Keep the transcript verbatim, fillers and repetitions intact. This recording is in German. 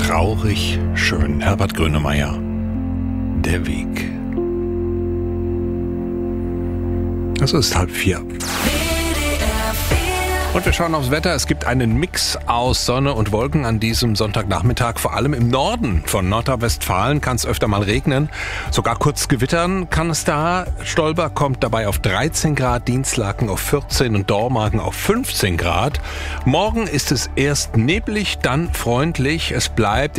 traurig schön. Herbert Grönemeyer, der Weg. Es ist halb vier. Und wir schauen aufs Wetter. Es gibt einen Mix aus Sonne und Wolken an diesem Sonntagnachmittag. Vor allem im Norden von Nordrhein-Westfalen kann es öfter mal regnen. Sogar kurz gewittern kann es da. Stolberg kommt dabei auf dreizehn Grad, Dinslaken auf vierzehn und Dormagen auf fünfzehn Grad. Morgen ist es erst neblig, dann freundlich. Es bleibt